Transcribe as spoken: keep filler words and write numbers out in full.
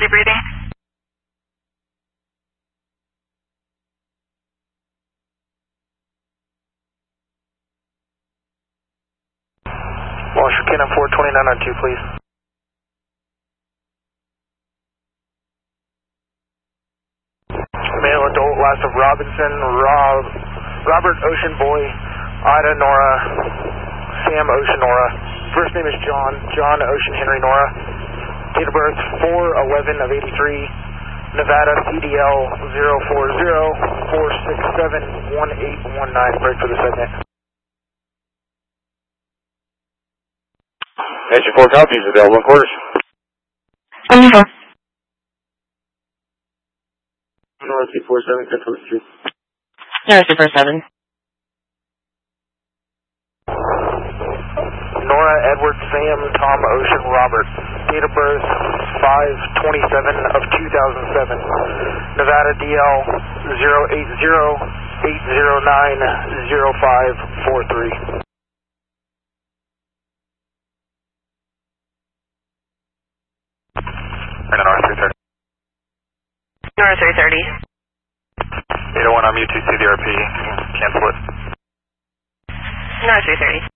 emergency breathing. Washer Cannon four twenty-nine on two, please. Male adult, last of Robinson, Rob, Robert Ocean Boy, Ida Nora, Sam Ocean Nora. First name is John, John Ocean Henry Nora. Date of birth four eleven of eighty-three. Nevada C D L zero four zero four six seven one eight one nine. Break for the segment. Station four copies, available in quarters. seventy-four. Nora two four seven, control three. Nora two four seven. Nora Edward Sam Tom Ocean Robert. Date of birth five twenty-seven of two thousand seven. Nevada D L zero eight zero eight zero nine zero five four three. And Nora three thirty. Nora three thirty. eight oh one, I'm U two C D R P. Cancel it. Nora three thirty.